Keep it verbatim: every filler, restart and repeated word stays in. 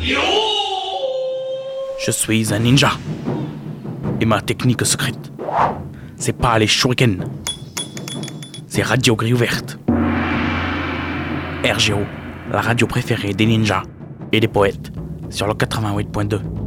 Je suis un ninja. Et ma technique secrète, c'est pas les shurikens. C'est Radio Grille Ouverte. R G O, la radio préférée des ninjas et des poètes, sur le quatre-vingt-huit point deux.